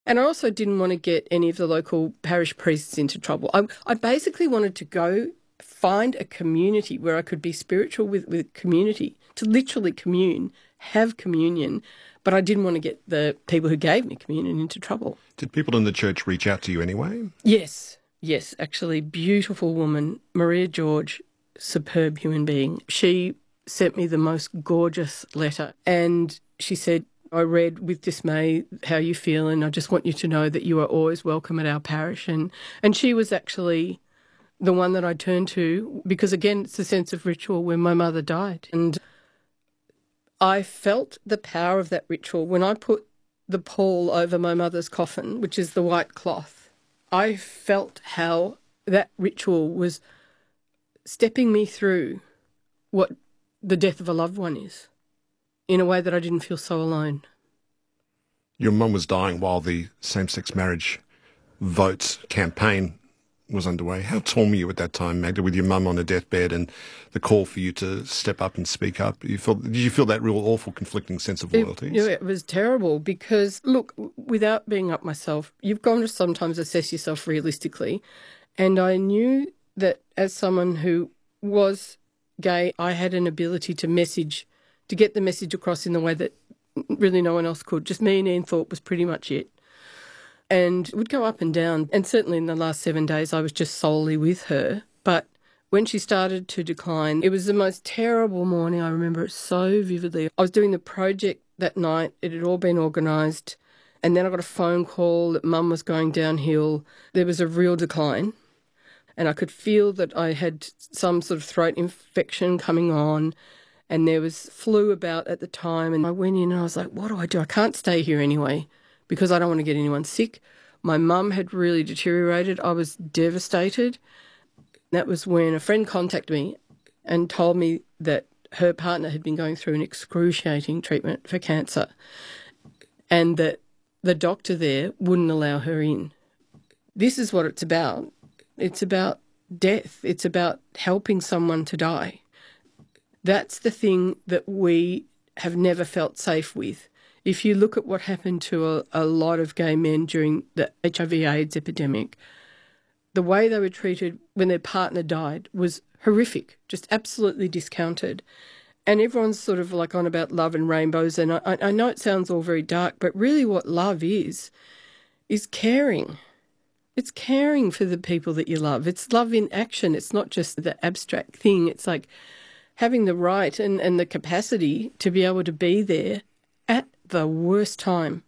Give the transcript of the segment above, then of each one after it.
And I also didn't want to get any of the local parish priests into trouble. I basically wanted to go find a community where I could be spiritual with community, to literally commune, have communion, but I didn't want to get the people who gave me communion into trouble. Did people in the church reach out to you anyway? Yes, actually, beautiful woman, Maria George, superb human being. She sent me the most gorgeous letter, and she said, I read with dismay how you feel, and I just want you to know that you are always welcome at our parish. And she was actually the one that I turned to because, again, it's a sense of ritual when my mother died. And I felt the power of that ritual when I put the pall over my mother's coffin, which is the white cloth. I felt how that ritual was stepping me through what the death of a loved one is, in a way that I didn't feel so alone. Your mum was dying while the same-sex marriage votes campaign was underway. How torn were you at that time, Magda, with your mum on her deathbed and the call for you to step up and speak up? Did you feel that real awful conflicting sense of loyalties? It was terrible because, look, without being up myself, you've got to sometimes assess yourself realistically. And I knew that as someone who was gay, I had an ability to get the message across in the way that really no one else could. Just me and Ian Thorpe was pretty much it. And it would go up and down. And certainly in the last 7 days, I was just solely with her. But when she started to decline, it was the most terrible morning. I remember it so vividly. I was doing the project that night. It had all been organised. And then I got a phone call that Mum was going downhill. There was a real decline. And I could feel that I had some sort of throat infection coming on. And there was flu about at the time. And I went in and I was like, what do? I can't stay here anyway because I don't want to get anyone sick. My mum had really deteriorated. I was devastated. That was when a friend contacted me and told me that her partner had been going through an excruciating treatment for cancer and that the doctor there wouldn't allow her in. This is what it's about. It's about death. It's about helping someone to die. That's the thing that we have never felt safe with. If you look at what happened to a lot of gay men during the HIV/AIDS epidemic, the way they were treated when their partner died was horrific, just absolutely discounted. And everyone's sort of like on about love and rainbows, and I know it sounds all very dark, but really what love is caring. It's caring for the people that you love. It's love in action. It's not just the abstract thing. It's like having the right and the capacity to be able to be there at the worst time.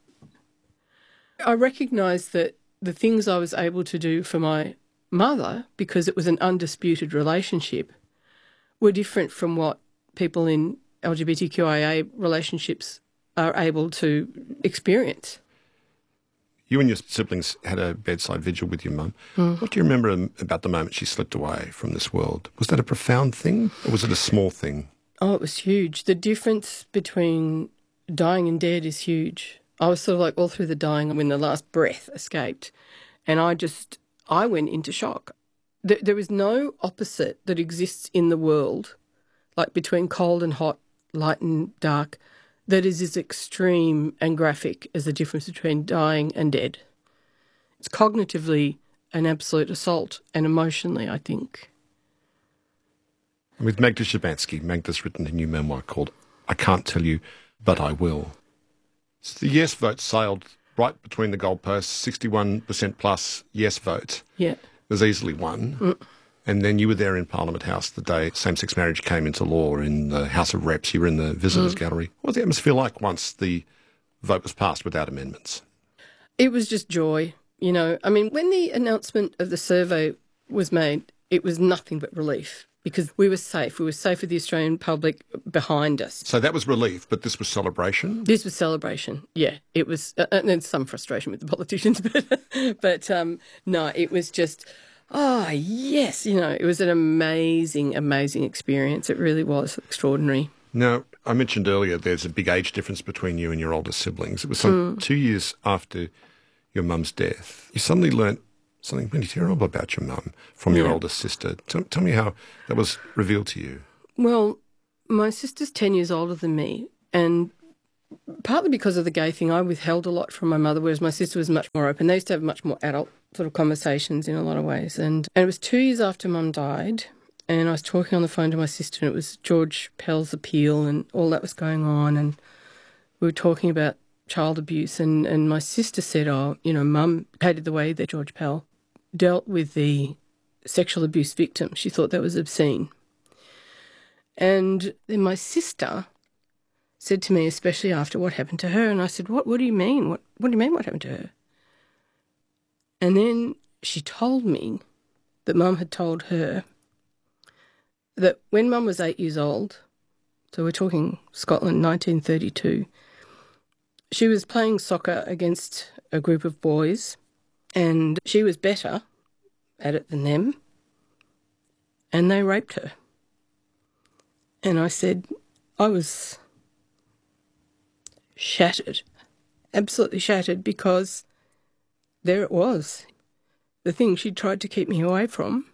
I recognise that the things I was able to do for my mother, because it was an undisputed relationship, were different from what people in LGBTQIA relationships are able to experience. You and your siblings had a bedside vigil with your mum. What do you remember about the moment she slipped away from this world? Was that a profound thing or was it a small thing? Oh, it was huge. The difference between dying and dead is huge. I was sort of like all through the dying when the last breath escaped, and I went into shock. There is no opposite that exists in the world, like between cold and hot, light and dark, that is as extreme and graphic as the difference between dying and dead. It's cognitively an absolute assault, and emotionally, I think. With Magda Szubanski, Magda's written a new memoir called I Can't Tell You, But I Will. So the yes vote sailed right between the goalposts, 61% plus yes vote. Yeah. It was easily won. And then you were there in Parliament House the day same-sex marriage came into law in the House of Reps. You were in the visitors' gallery. What was the atmosphere like once the vote was passed without amendments? It was just joy, you know. I mean, when the announcement of the survey was made, it was nothing but relief because we were safe. We were safe with the Australian public behind us. So that was relief, but this was celebration? This was celebration, yeah. It was, and then some frustration with the politicians, but no, it was just... Oh, yes, you know, it was an amazing, amazing experience. It really was extraordinary. Now, I mentioned earlier there's a big age difference between you and your older siblings. It was some 2 years after your mum's death. You suddenly learnt something really terrible about your mum from your older sister. Tell me how that was revealed to you. Well, my sister's 10 years older than me, and partly because of the gay thing, I withheld a lot from my mother, whereas my sister was much more open. They used to have much more adult sort of conversations in a lot of ways. And it was 2 years after Mum died, and I was talking on the phone to my sister, and it was George Pell's appeal and all that was going on, and we were talking about child abuse, and my sister said, oh, you know, Mum hated the way that George Pell dealt with the sexual abuse victim. She thought that was obscene. And then my sister said to me, especially after what happened to her, and I said, what do you mean? What do you mean what happened to her? And then she told me that Mum had told her that when Mum was 8 years old, so we're talking Scotland, 1932, she was playing soccer against a group of boys, and she was better at it than them, and they raped her. And I said, I was shattered, absolutely shattered, because there it was, the thing she tried to keep me away from.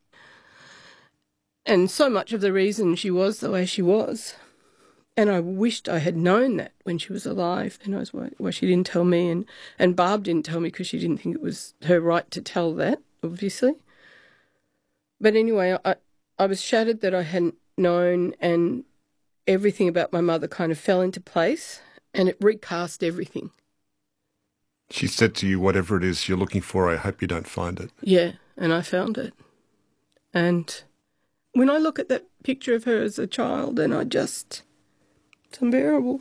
And so much of the reason she was the way she was. And I wished I had known that when she was alive. And I was why she didn't tell me. And Barb didn't tell me because she didn't think it was her right to tell that, obviously. But anyway, I was shattered that I hadn't known, and everything about my mother kind of fell into place, and it recast everything. She said to you, whatever it is you're looking for, I hope you don't find it. Yeah, and I found it. And when I look at that picture of her as a child, and it's unbearable.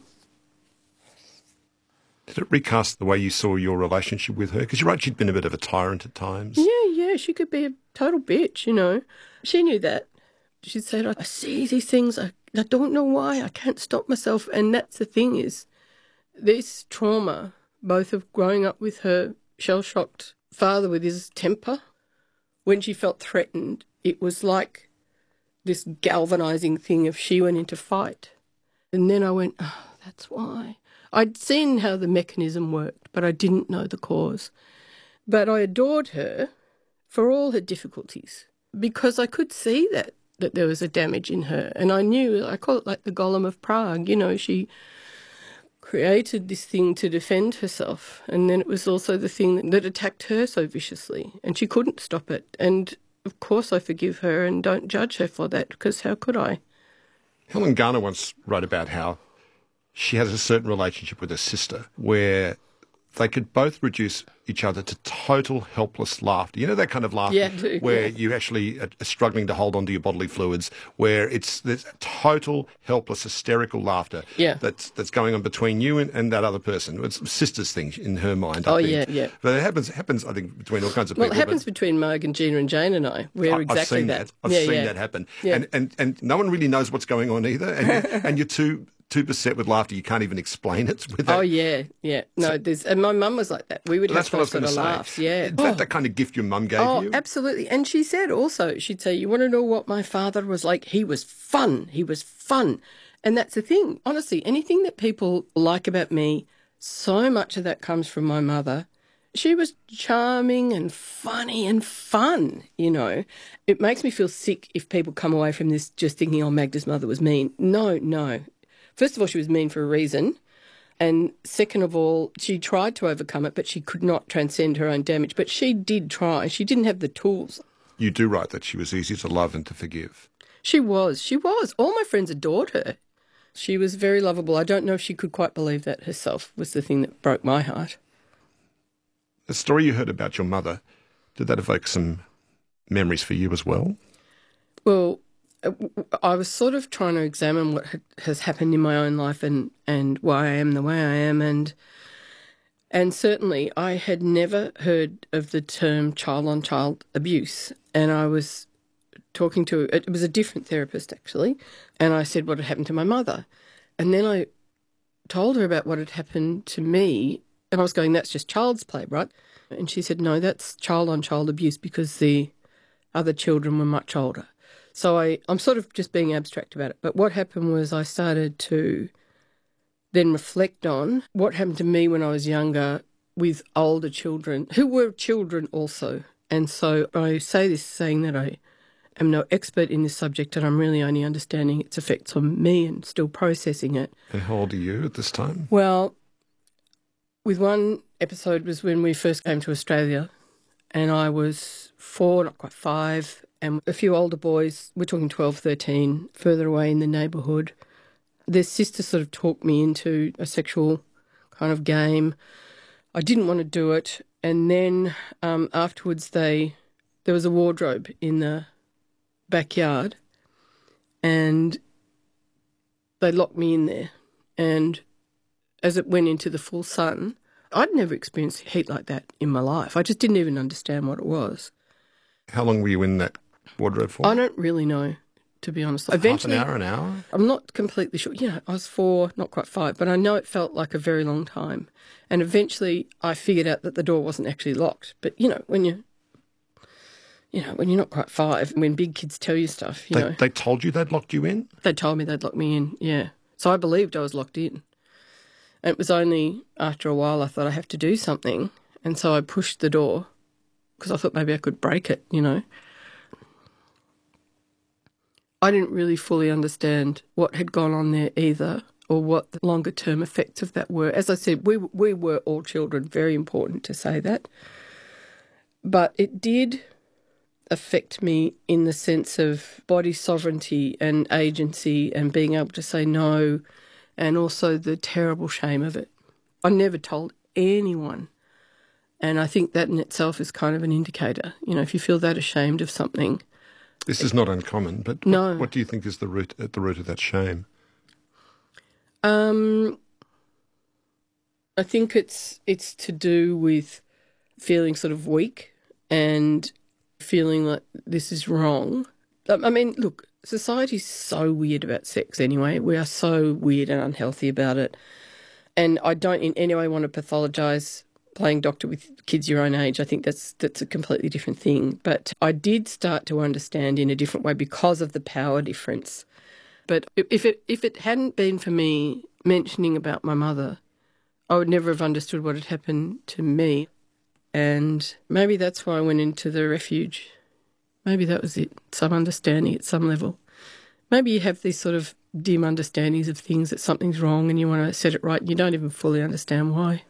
Did it recast the way you saw your relationship with her? Because you're right, she'd been a bit of a tyrant at times. Yeah, she could be a total bitch, you know. She knew that. She'd say, I see these things, I don't know why, I can't stop myself. And that's the thing is, this trauma, both of growing up with her shell-shocked father with his temper, when she felt threatened, it was like this galvanising thing of she went into fight. And then I went, oh, that's why. I'd seen how the mechanism worked, but I didn't know the cause. But I adored her for all her difficulties because I could see that there was a damage in her. And I knew, I call it like the Golem of Prague, you know, she created this thing to defend herself. And then it was also the thing that attacked her so viciously, and she couldn't stop it. And of course I forgive her and don't judge her for that, because how could I? Helen Garner once wrote about how she has a certain relationship with her sister where they could both reduce each other to total helpless laughter. You know that kind of laughter where you actually are struggling to hold on to your bodily fluids, where there's total helpless hysterical laughter that's going on between you and that other person. It's sister's thing in her mind. I think. Yeah. But it happens, I think, between all kinds of people. Well, it happens between Marg and Gina and Jane and I. We're exactly that. I've seen that happen. Yeah. And no one really knows what's going on either. And you're too beset with laughter, you can't even explain it. No, and my mum was like that. We would have those sort of laughs. Yeah, is that the kind of gift your mum gave you? Oh, absolutely. And she said also, she'd say, you want to know what my father was like? He was fun. And that's the thing. Honestly, anything that people like about me, so much of that comes from my mother. She was charming and funny and fun, you know. It makes me feel sick if people come away from this just thinking, oh, Magda's mother was mean. No. First of all, she was mean for a reason. And second of all, she tried to overcome it, but she could not transcend her own damage. But she did try. She didn't have the tools. You do write that she was easy to love and to forgive. She was. All my friends adored her. She was very lovable. I don't know if she could quite believe that herself was the thing that broke my heart. The story you heard about your mother, did that evoke some memories for you as well? Well, I was sort of trying to examine what has happened in my own life and why I am the way I am. And certainly I had never heard of the term child-on-child abuse. And I was talking to, it was a different therapist actually, and I said what had happened to my mother. And then I told her about what had happened to me, and I was going, that's just child's play, right? And she said, no, that's child-on-child abuse because the other children were much older. So I'm sort of just being abstract about it. But what happened was I started to then reflect on what happened to me when I was younger with older children who were children also. And so I say this saying that I am no expert in this subject, and I'm really only understanding its effects on me and still processing it. And how old are you at this time? Well, with one episode was when we first came to Australia, and I was 4, not quite 5, and a few older boys, we're talking 12, 13, further away in the neighbourhood. Their sister sort of talked me into a sexual kind of game. I didn't want to do it, and then afterwards there was a wardrobe in the backyard, and they locked me in there. And as it went into the full sun, I'd never experienced heat like that in my life. I just didn't even understand what it was. How long were you in that wardrobe for? I don't really know, to be honest. Half an hour? I'm not completely sure. Yeah, I was 4, not quite 5, but I know it felt like a very long time. And eventually I figured out that the door wasn't actually locked. But, when you're not quite 5, when big kids tell you stuff, They told you they'd locked you in? They told me they'd locked me in, yeah. So I believed I was locked in. And it was only after a while I thought I have to do something. And so I pushed the door because I thought maybe I could break it, I didn't really fully understand what had gone on there either, or what the longer-term effects of that were. As I said, we were all children, very important to say that. But it did affect me in the sense of body sovereignty and agency and being able to say no, and also the terrible shame of it. I never told anyone. And I think that in itself is kind of an indicator. If you feel that ashamed of something. This is not uncommon, but no. What do you think is at the root of that shame? I think it's to do with feeling sort of weak and feeling like this is wrong. I mean, look, society's so weird about sex anyway. We are so weird and unhealthy about it. And I don't in any way want to pathologise playing doctor with kids your own age. I think that's a completely different thing. But I did start to understand in a different way because of the power difference. But if it hadn't been for me mentioning about my mother, I would never have understood what had happened to me. And maybe that's why I went into the refuge. Maybe that was it, some understanding at some level. Maybe you have these sort of dim understandings of things, that something's wrong and you want to set it right and you don't even fully understand why.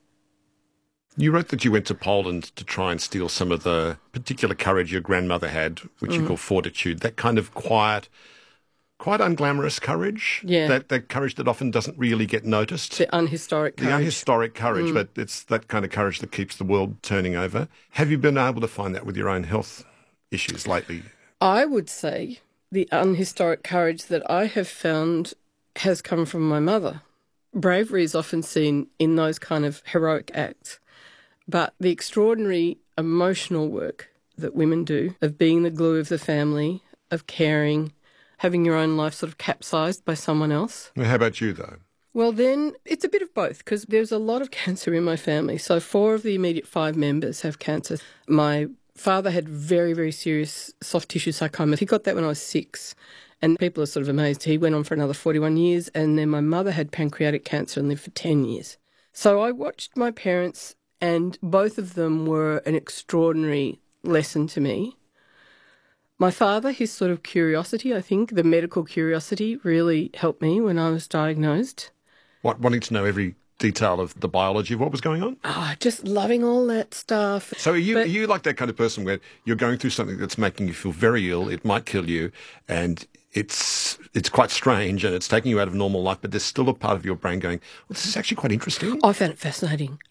You wrote that you went to Poland to try and steal some of the particular courage your grandmother had, which you call fortitude, that kind of quiet, quite unglamorous courage. Yeah. That courage that often doesn't really get noticed. The unhistoric courage. The unhistoric courage, but it's that kind of courage that keeps the world turning over. Have you been able to find that with your own health issues lately? I would say the unhistoric courage that I have found has come from my mother. Bravery is often seen in those kind of heroic acts, but the extraordinary emotional work that women do of being the glue of the family, of caring, having your own life sort of capsized by someone else. How about you, though? Well, then it's a bit of both because there's a lot of cancer in my family. So 4 of the immediate 5 members have cancer. My father had very, very serious soft tissue sarcoma. He got that when I was 6, and people are sort of amazed. He went on for another 41 years, and then my mother had pancreatic cancer and lived for 10 years. So I watched my parents, and both of them were an extraordinary lesson to me. My father, his sort of curiosity, I think, the medical curiosity really helped me when I was diagnosed. What, wanting to know every detail of the biology of what was going on? Just loving all that stuff. So are you like that kind of person where you're going through something that's making you feel very ill, it might kill you, and it's quite strange and it's taking you out of normal life, but there's still a part of your brain going, well, this is actually quite interesting? I found it fascinating.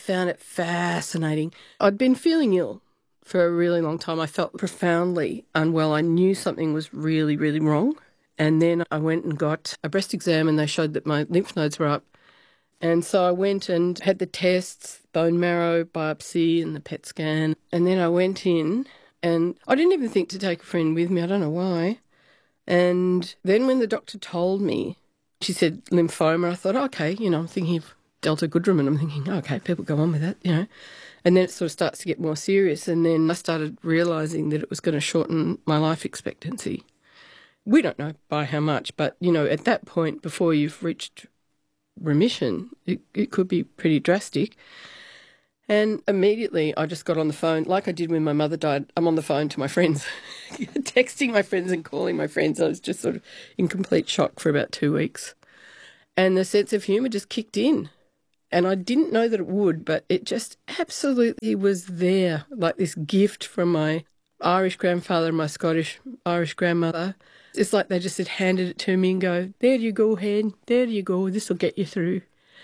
I'd been feeling ill for a really long time. I felt profoundly unwell. I knew something was really, really wrong. And then I went and got a breast exam and they showed that my lymph nodes were up. And so I went and had the tests, bone marrow biopsy and the PET scan. And then I went in and I didn't even think to take a friend with me. I don't know why. And then when the doctor told me, she said lymphoma, I thought, okay, I'm thinking of Delta Goodrum, I'm thinking, okay, people go on with that, And then it sort of starts to get more serious. And then I started realising that it was going to shorten my life expectancy. We don't know by how much, but, at that point, before you've reached remission, it could be pretty drastic. And immediately I just got on the phone, like I did when my mother died. I'm on the phone to my friends, texting my friends and calling my friends. I was just sort of in complete shock for about 2 weeks. And the sense of humour just kicked in. And I didn't know that it would, but it just absolutely was there, like this gift from my Irish grandfather and my Irish grandmother. It's like they just had handed it to me and go, there you go, Hen, there you go, this will get you through.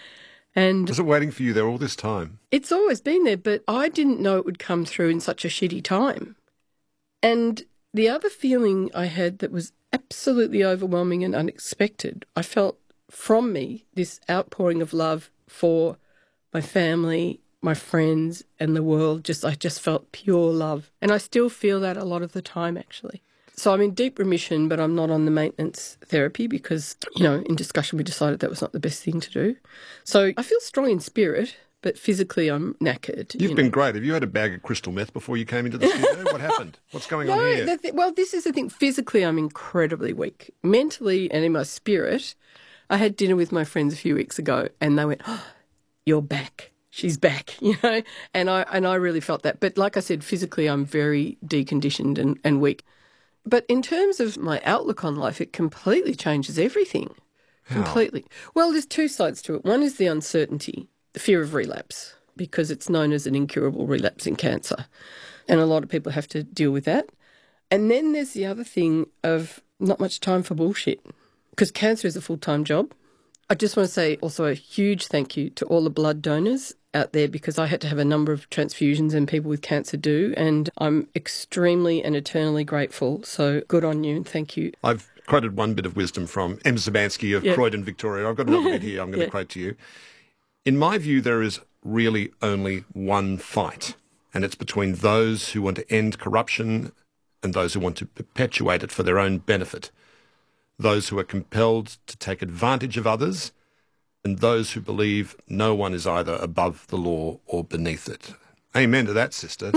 And was it waiting for you there all this time? It's always been there, but I didn't know it would come through in such a shitty time. And the other feeling I had that was absolutely overwhelming and unexpected, I felt from me this outpouring of love for my family, my friends and the world. I just felt pure love. And I still feel that a lot of the time, actually. So I'm in deep remission, but I'm not on the maintenance therapy because, in discussion we decided that was not the best thing to do. So I feel strong in spirit, but physically I'm knackered. You've been great. Have you had a bag of crystal meth before you came into the studio? What happened? What's going on here? Well, this is the thing. Physically I'm incredibly weak. Mentally and in my spirit, I had dinner with my friends a few weeks ago and they went, oh, you're back. She's back, and I really felt that. But like I said, physically I'm very deconditioned and weak. But in terms of my outlook on life, it completely changes everything. How? Completely. Well, there's two sides to it. One is the uncertainty, the fear of relapse, because it's known as an incurable relapse in cancer. And a lot of people have to deal with that. And then there's the other thing of not much time for bullshit, because cancer is a full-time job. I just want to say also a huge thank you to all the blood donors out there because I had to have a number of transfusions and people with cancer do, and I'm extremely and eternally grateful. So good on you and thank you. I've quoted one bit of wisdom from Em Zabansky of Croydon, Victoria. I've got another bit here I'm going to quote to you. In my view, there is really only one fight, and it's between those who want to end corruption and those who want to perpetuate it for their own benefit. Those who are compelled to take advantage of others, and those who believe no one is either above the law or beneath it. Amen to that, sister.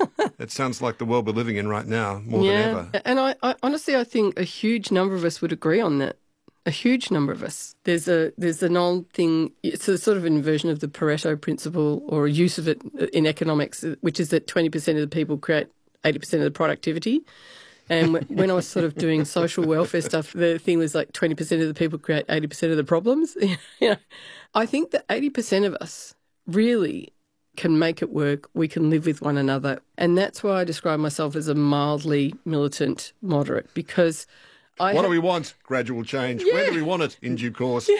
It sounds like the world we're living in right now, more than ever. And I honestly, I think a huge number of us would agree on that. A huge number of us. There's an old thing, it's a sort of inversion of the Pareto principle or a use of it in economics, which is that 20% of the people create 80% of the productivity. And when I was sort of doing social welfare stuff, the thing was like 20% of the people create 80% of the problems. I think that 80% of us really can make it work. We can live with one another. And that's why I describe myself as a mildly militant moderate, because what do we want? Gradual change. Yeah. Where do we want it? In due course.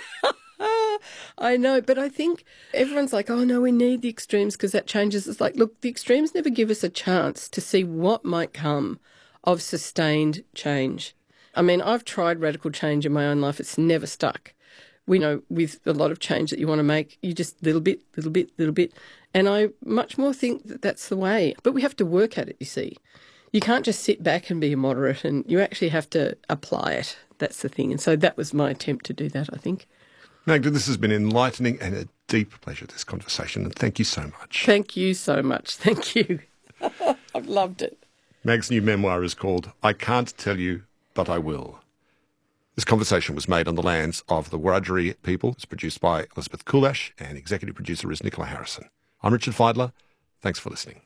I know, but I think everyone's like, oh, no, we need the extremes because that changes. It's like, look, the extremes never give us a chance to see what might come of sustained change. I mean, I've tried radical change in my own life. It's never stuck. We know with a lot of change that you want to make, you just little bit. And I much more think that that's the way. But we have to work at it, you see. You can't just sit back and be a moderate, and you actually have to apply it. That's the thing. And so that was my attempt to do that, I think. Magda, this has been enlightening and a deep pleasure, this conversation, and thank you so much. Thank you so much. Thank you. I've loved it. Mag's new memoir is called I Can't Tell You, But I Will. This conversation was made on the lands of the Wiradjuri people. It's produced by Elizabeth Kulash and executive producer is Nicola Harrison. I'm Richard Feidler. Thanks for listening.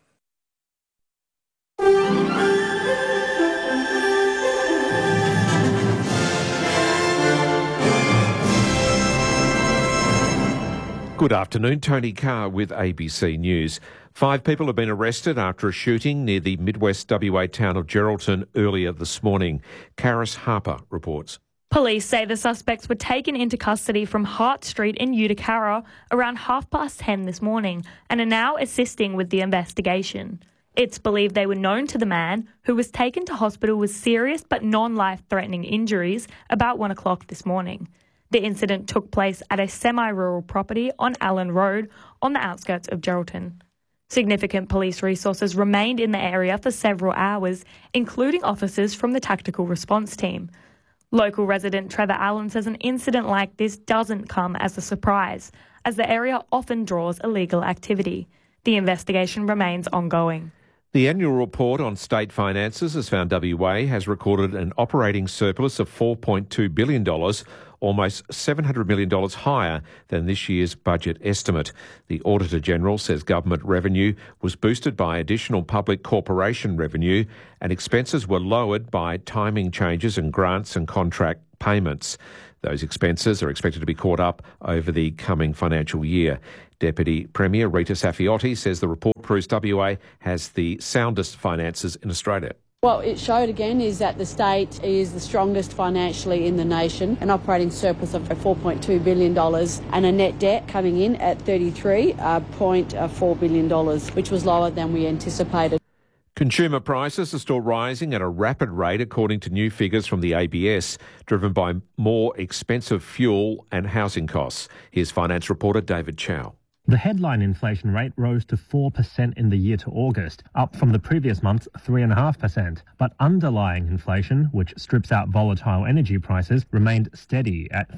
Good afternoon, Tony Carr with ABC News. 5 people have been arrested after a shooting near the Midwest WA town of Geraldton earlier this morning. Karis Harper reports. Police say the suspects were taken into custody from Hart Street in Utakara around 10:30 this morning and are now assisting with the investigation. It's believed they were known to the man, who was taken to hospital with serious but non-life-threatening injuries about 1 o'clock this morning. The incident took place at a semi-rural property on Allen Road on the outskirts of Geraldton. Significant police resources remained in the area for several hours, including officers from the Tactical Response Team. Local resident Trevor Allen says an incident like this doesn't come as a surprise, as the area often draws illegal activity. The investigation remains ongoing. The annual report on state finances has found WA has recorded an operating surplus of $4.2 billion, almost $700 million higher than this year's budget estimate. The Auditor-General says government revenue was boosted by additional public corporation revenue and expenses were lowered by timing changes in grants and contract payments. Those expenses are expected to be caught up over the coming financial year. Deputy Premier Rita Saffioti says the report proves WA has the soundest finances in Australia. What it showed again is that the state is the strongest financially in the nation, an operating surplus of $4.2 billion and a net debt coming in at $33.4 billion, which was lower than we anticipated. Consumer prices are still rising at a rapid rate according to new figures from the ABS, driven by more expensive fuel and housing costs. Here's finance reporter David Chow. The headline inflation rate rose to 4% in the year to August, up from the previous month's 3.5%. But underlying inflation, which strips out volatile energy prices, remained steady at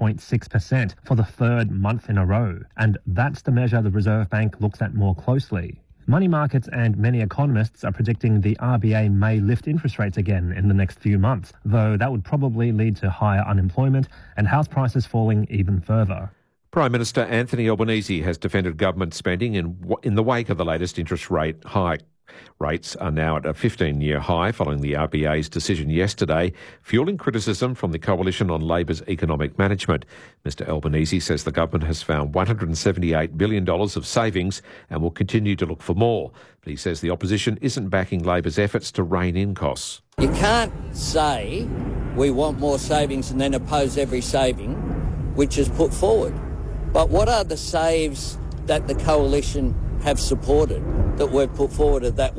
3.6% for the third month in a row. And that's the measure the Reserve Bank looks at more closely. Money markets and many economists are predicting the RBA may lift interest rates again in the next few months, though that would probably lead to higher unemployment and house prices falling even further. Prime Minister Anthony Albanese has defended government spending in the wake of the latest interest rate hike. Rates are now at a 15-year high following the RBA's decision yesterday, fueling criticism from the Coalition on Labor's economic management. Mr Albanese says the government has found $178 billion of savings and will continue to look for more. But he says the opposition isn't backing Labor's efforts to rein in costs. You can't say we want more savings and then oppose every saving which is put forward. But what are the saves that the Coalition have supported, that we've put forward at that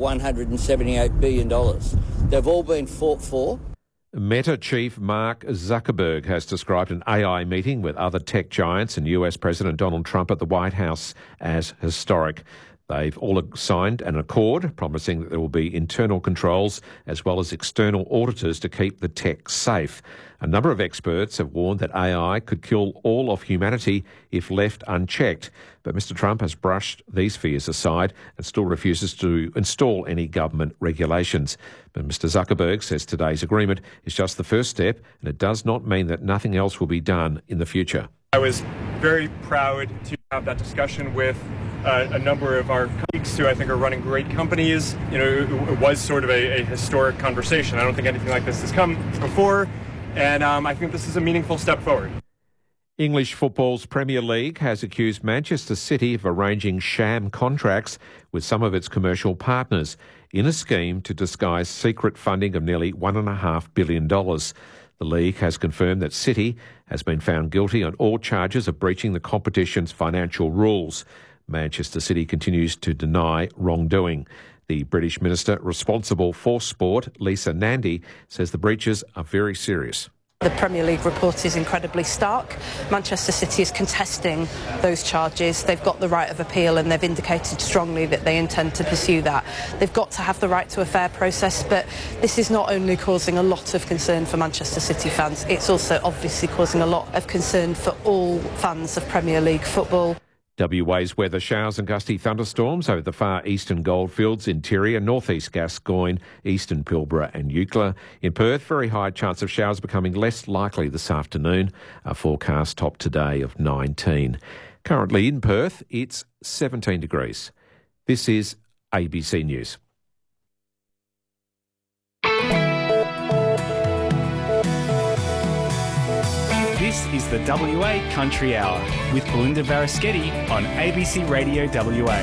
$178 billion? They've all been fought for. Meta chief Mark Zuckerberg has described an AI meeting with other tech giants and US President Donald Trump at the White House as historic. They've all signed an accord promising that there will be internal controls as well as external auditors to keep the tech safe. A number of experts have warned that AI could kill all of humanity if left unchecked. But Mr Trump has brushed these fears aside and still refuses to install any government regulations. But Mr Zuckerberg says today's agreement is just the first step and it does not mean that nothing else will be done in the future. I was very proud to have that discussion with a number of our colleagues who I think are running great companies. You know, it was sort of a historic conversation. I don't think anything like this has come before, and I think this is a meaningful step forward. English football's Premier League has accused Manchester City of arranging sham contracts with some of its commercial partners in a scheme to disguise secret funding of nearly $1.5 billion. The league has confirmed that City has been found guilty on all charges of breaching the competition's financial rules. Manchester City continues to deny wrongdoing. The British minister responsible for sport, Lisa Nandy, says the breaches are very serious. The Premier League report is incredibly stark. Manchester City is contesting those charges. They've got the right of appeal and they've indicated strongly that they intend to pursue that. They've got to have the right to a fair process, but this is not only causing a lot of concern for Manchester City fans, it's also obviously causing a lot of concern for all fans of Premier League football. WA's weather: showers and gusty thunderstorms over the far eastern goldfields, interior, northeast Gascoyne, eastern Pilbara and Eucla. In Perth, very high chance of showers becoming less likely this afternoon. A forecast top today of 19. Currently in Perth, it's 17 degrees. This is ABC News. This is the WA Country Hour with Belinda Varaschetti on ABC Radio WA.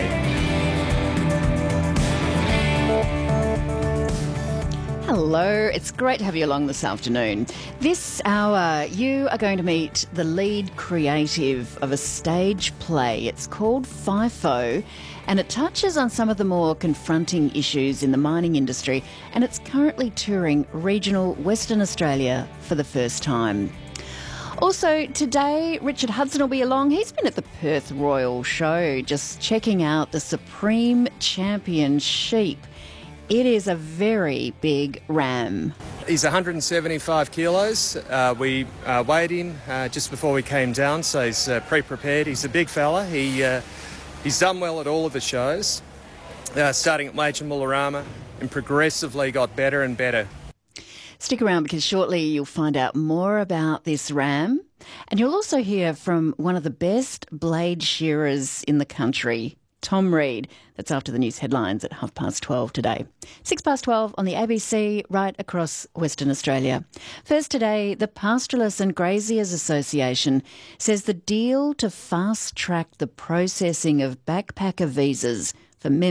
Hello, it's great to have you along this afternoon. This hour, you are going to meet the lead creative of a stage play. It's called FIFO, and it touches on some of the more confronting issues in the mining industry, and it's currently touring regional Western Australia for the first time. Also, today, Richard Hudson will be along. He's been at the Perth Royal Show, just checking out the Supreme Champion sheep. It is a very big ram. He's 175 kilos. We weighed him just before we came down, so he's pre-prepared. He's a big fella. He's done well at all of the shows, starting at Major Mullarama, and progressively got better and better. Stick around because shortly you'll find out more about this ram. And you'll also hear from one of the best blade shearers in the country, Tom Reed. That's after the news headlines at 12:30 today. 12:06 on the ABC, right across Western Australia. First today, the Pastoralists and Graziers Association says the deal to fast-track the processing of backpacker visas for members